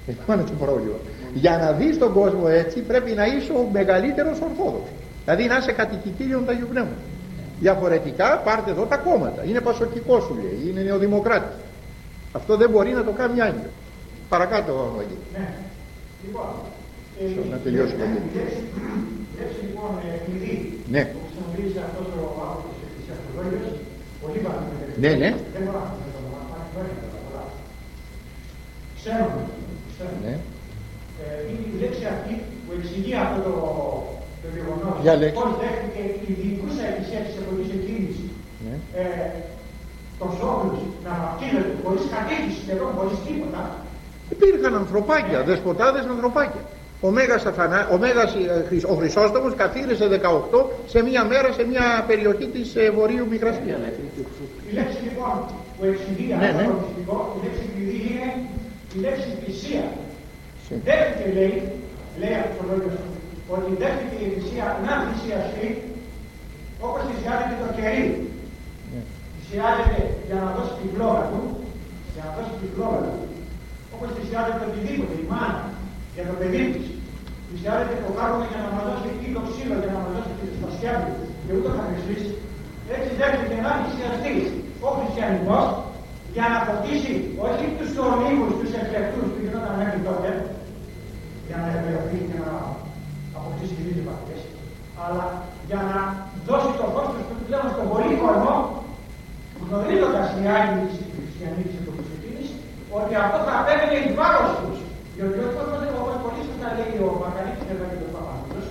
Αυτό είναι το πρόβλημα. Για να δεις τον κόσμο έτσι πρέπει να είσαι ο μεγαλύτερος Ορθόδοξος. Δηλαδή να είσαι κατοικητήριον του Αγίου Πνεύματος. Διαφορετικά πάρτε εδώ τα κόμματα. Είναι πασοκικό σου λέει, είναι νεοδημοκράτης. Αυτό δεν μπορεί να το κάνει άγγελο. Παρακάτω Βαγγέλη. Ναι. Λοιπόν, να τελειώσει το λέξη λοιπόν κλειδί. Ναι. Που χρησιμοποιήσει αυτός ο άνθρωπος της Αυτοδόγιας, πολύ παραδείγματα. Ναι, ναι. Δεν μπορώ να το πω. Ξέρουμε. Ναι. Είναι η λέξη αυτή που εξηγεί αυτό το γεγονός. Πώς δέχτηκε η διοικούσα εκκλησία της εποχής εκείνης τον Σόφρους να βαπτίζεται χωρίς κατήχηση σχεδόν, χωρίς τίποτα. Υπήρχαν ανθρωπάκια, δεσποτάδες ανθρωπάκια. Ο Χρυσόστομος καθήρισε 18 σε μία μέρα σε μία περιοχή της Βορείου Μικρασίας. Η λέξη λοιπόν που εξηγεί αυτό το μυστικό, η λέξη κλειδί είναι η λέξη θυσία. Δέχτηκε λέει αυτό το λόγιο, ότι δέχτηκε η θυσία να θυσιαστεί όπως θυσιάζεται το κερί. Θυσιάζεται για να δώσει την φλόγα του, όπως θυσιάζεται οτιδήποτε, η μάνα για το παιδί της. Θυσιάζεται το κάρβουνο για να μας δώσει εκεί το ξύλο, για να μας δώσει τη σπασιά του και ούτω καθεξής. Έτσι δέχτηκε να θυσιαστεί ο χριστιανισμός για να φωτίσει όχι τους ολίγους, τους εκλεκτούς που γινόταν μέχρι τότε, για να εμπεριωθεί και να αποκτήσει τη δίκη παθές, αλλά για να δώσει το φως του πλέον στον πολύ κόσμο, γνωρίζοντας οι Άγιοι της χριστιανοί της εποχής εκείνης, ότι αυτό θα απέβαινε εις βάρος τους. Διότι όπως πολύ σωστά λέει ο Μακαρίτης εδώ και ο Παπαδόπουλος,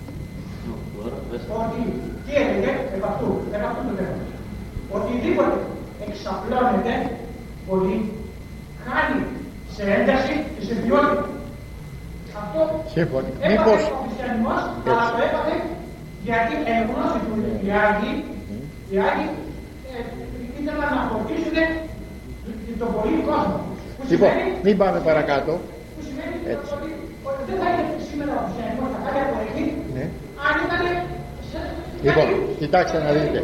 ότι τι έλεγε επ' αυτού του θέματος. Οτιδήποτε εξαπλώνεται πολύ, χάνει σε ένταση και σε ποιότητα. Αυτό έπαθε ο χριστιανισμός, αλλά το έπαθε γιατί εν γνώση του οι Άγιοι ήθελαν να φορτίσουν τον πολύ κόσμο. Λοιπόν, μην πάμε παρακάτω. Που σημαίνει ότι δεν θα είναι σήμερα ο χριστιανισμός να κάνει απολυθεί, αν ήταν. Λοιπόν, κοιτάξτε να δείτε.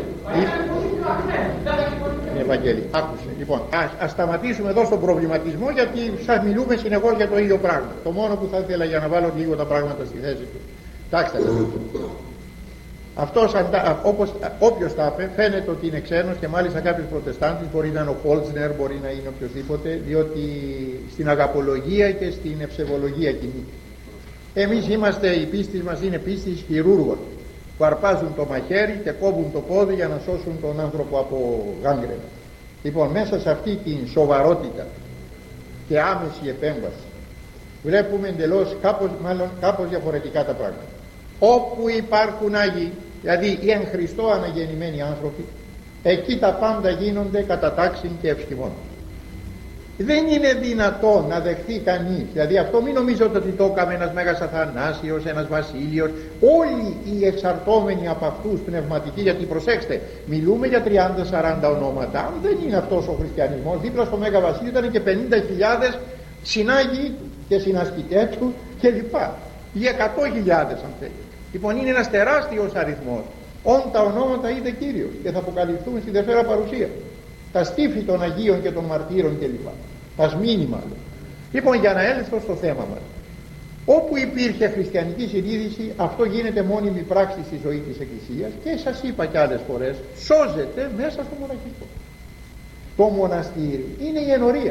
Ευαγγέλη, άκουσε. Λοιπόν, ας σταματήσουμε εδώ στον προβληματισμό, γιατί σας μιλούμε συνεχώς για το ίδιο πράγμα. Το μόνο που θα ήθελα για να βάλω λίγο τα πράγματα στη θέση του. Κοιτάξτε. Αυτός, όποιος τα είπε, φαίνεται ότι είναι ξένος και μάλιστα κάποιος προτεστάντης, μπορεί να είναι ο Φόλτσνερ, μπορεί να είναι οποιοδήποτε, διότι στην αγαπολογία και στην ευσεβολογία κινείται. Εμείς είμαστε, η πίστη μας είναι πίστη χειρούργων που αρπάζουν το μαχαίρι και κόβουν το πόδι για να σώσουν τον άνθρωπο από γάγκρενα. Λοιπόν, μέσα σε αυτή την σοβαρότητα και άμεση επέμβαση βλέπουμε εντελώς κάπως διαφορετικά τα πράγματα. Όπου υπάρχουν Άγιοι, δηλαδή οι εν Χριστώ αναγεννημένοι άνθρωποι, εκεί τα πάντα γίνονται κατά τάξιν και ευσχημών. Δεν είναι δυνατό να δεχθεί κανείς, δηλαδή αυτό μην νομίζετε ότι το έκαμε ένας Μέγας Αθανάσιος, ένας Βασίλειος, όλοι οι εξαρτώμενοι από αυτούς πνευματικοί, γιατί προσέξτε, μιλούμε για 30-40 ονόματα. Αν δεν είναι αυτός ο χριστιανισμός, δίπλα στο Μέγα Βασίλειο ήταν και 50.000 συνάγοι και συνασκητές του κλπ. Ή 100.000 αν θέλει. Λοιπόν, είναι ένας τεράστιος αριθμός. Όν τα ονόματα είδε Κύριος και θα αποκαλυφθούν στη Δευτέρα Παρουσία. Τα στήφη των Αγίων και των Μαρτύρων κλπ. Τα σμήνη μάλλον. Λοιπόν, για να έλθω στο θέμα μας. Όπου υπήρχε χριστιανική συνείδηση, αυτό γίνεται μόνιμη πράξη στη ζωή της Εκκλησίας και σας είπα κι άλλες φορές, σώζεται μέσα στο μοναχικό. Το μοναστήρι είναι η ενορία.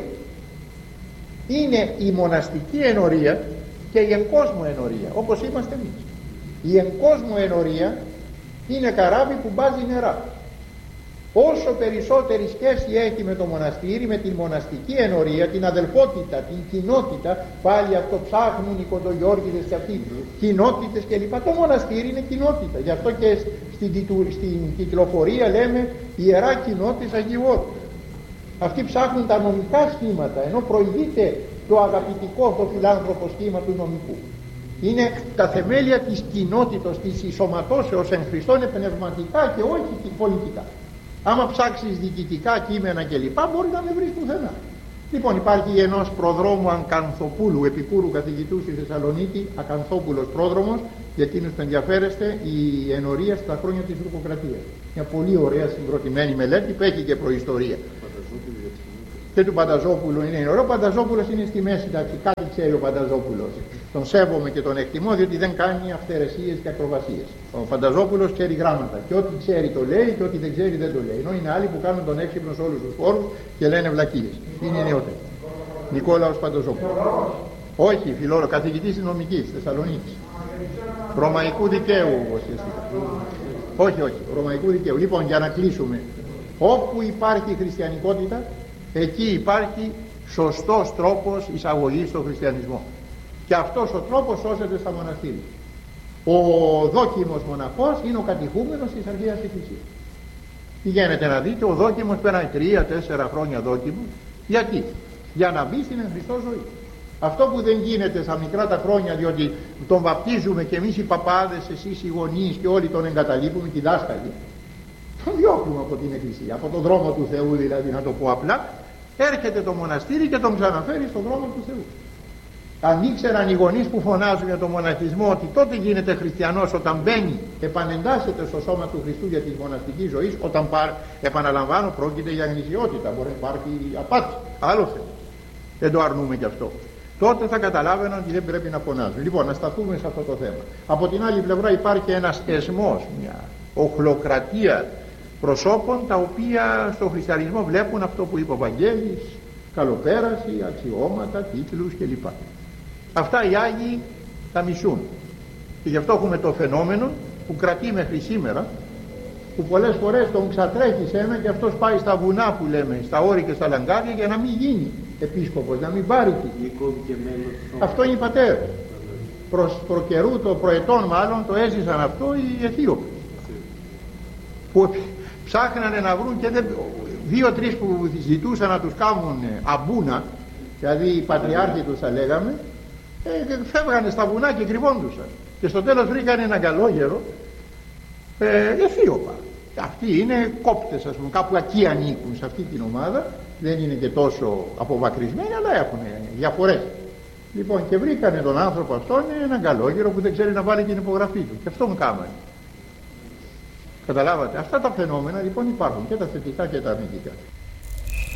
Είναι η μοναστική ενορία και η εγκόσμο ενορία, όπως είμαστε εμείς. Η εγκόσμο ενορία είναι καράβι που μπάζει νερά. Όσο περισσότερη σχέση έχει με το μοναστήρι, με την μοναστική ενορία, την αδελφότητα, την κοινότητα, πάλι αυτό ψάχνουν οι κοντογιώργιδες και αυτοί, κοινότητες κλπ. Το μοναστήρι είναι κοινότητα. Γι' αυτό και στην κυκλοφορία λέμε Ιερά Κοινότης Αγίου Όρου. Αυτοί ψάχνουν τα νομικά σχήματα, ενώ προηγείται το αγαπητικό, το φιλάνθρωπο σχήμα του νομικού. Είναι τα θεμέλια της κοινότητος, της ισοματώσεως εν Χριστώ, είναι πνευματικά και όχι πολιτικά. Άμα ψάξεις διοικητικά κείμενα κλπ, μπορεί να με βρεις πουθενά. Λοιπόν, υπάρχει ενός προδρόμου Ακανθοπούλου, επικούρου καθηγητού στη Θεσσαλονίκη, Ακανθόπουλος πρόδρομος, για εκείνους που ενδιαφέρεστε, η ενορία στα χρόνια της τουρκοκρατίας. Μια πολύ ωραία συγκροτημένη μελέτη που έχει και προϊστορία. και του Πανταζόπουλου είναι ωραίο. Ο Πανταζόπουλος είναι στη μέση, εντάξει, κάτι ξέρει ο Πανταζόπουλος. Τον σέβομαι και τον εκτιμώ, διότι δεν κάνει αυθαιρεσίες και ακροβασίες. Ο Πανταζόπουλος ξέρει γράμματα και ό,τι ξέρει το λέει και ό,τι δεν ξέρει δεν το λέει. Ενώ είναι άλλοι που κάνουν τον έξυπνο σε όλους τους χώρους και λένε βλακίες. Είναι νεότεροι. Νικόλαος Πανταζόπουλος. Όχι, φιλόλογος, καθηγητής νομικής Θεσσαλονίκης. Ρωμαϊκού δικαίου ουσιαστικά. Όχι, ρωμαϊκού δικαίου. Λοιπόν, για να κλείσουμε, όπου υπάρχει χριστιανικότητα, εκεί υπάρχει σωστός τρόπος εισαγωγής στον χριστιανισμό. Και αυτός ο τρόπος σώζεται στα μοναστήρια. Ο δόκιμος μοναχός είναι ο κατηχούμενος της Αρχαίας Εκκλησίας. Πηγαίνετε να δείτε, ο δόκιμος περνάει 3-4 χρόνια δόκιμος. Γιατί? Για να μπει στην εν Χριστώ ζωή. Αυτό που δεν γίνεται στα μικρά τα χρόνια, διότι τον βαπτίζουμε και εμείς οι παπάδες, εσείς οι γονείς και όλοι τον εγκαταλείπουμε και οι δάσκαλοι, τον διώχνουμε από την Εκκλησία, από τον δρόμο του Θεού, δηλαδή, να το πω απλά. Έρχεται το μοναστήρι και τον ξαναφέρει στον δρόμο του Θεού. Αν ήξεραν οι γονείς που φωνάζουν για τον μοναχισμό ότι τότε γίνεται χριστιανός όταν μπαίνει, επανεντάσσεται στο σώμα του Χριστού για τη μοναστική ζωή, όταν επαναλαμβάνω, πρόκειται για γνησιότητα, μπορεί να υπάρχει απάτη, άλλο θέμα. Δεν το αρνούμε κι αυτό. Τότε θα καταλάβαιναν ότι δεν πρέπει να φωνάζουν. Λοιπόν, να σταθούμε σε αυτό το θέμα. Από την άλλη πλευρά υπάρχει ένας εσμός, μια οχλοκρατία προσώπων, τα οποία στο χριστιανισμό βλέπουν αυτό που είπε ο Βαγγέλης, καλοπέραση, αξιώματα, τίτλους κλπ. Αυτά οι Άγιοι τα μισούν. Και γι' αυτό έχουμε το φαινόμενο που κρατεί μέχρι σήμερα, που πολλές φορές τον ξατρέχει σε ένα και αυτός πάει στα βουνά που λέμε, στα όρη και στα λαγκάδια, για να μην γίνει επίσκοπος, να μην πάρει τίτλο. Αυτό είναι οι πατέρες. Προκαιρού, το προετών μάλλον, το έζησαν αυτό οι Αιθίωποι, που ψάχνανε να βρουν και 2-3 που ζητούσαν να τους κάνουν αμπούνα, δηλαδή οι πατριάρχοι τους θα λέγαμε, φεύγανε στα βουνά και κρυβόντουσαν. Και στο τέλος βρήκαν έναν καλόγερο, Αιθίωπα. Αυτοί είναι κόπτες, ας πούμε, κάπου εκεί ανήκουν σε αυτή την ομάδα, δεν είναι και τόσο απομακρυσμένοι, αλλά έχουν διαφορές. Λοιπόν, και βρήκανε τον άνθρωπο αυτόν, έναν καλόγερο που δεν ξέρει να βάλει την υπογραφή του, και αυτόν κάμανε. Καταλάβατε, αυτά τα φαινόμενα λοιπόν υπάρχουν, και τα θετικά και τα αρνητικά.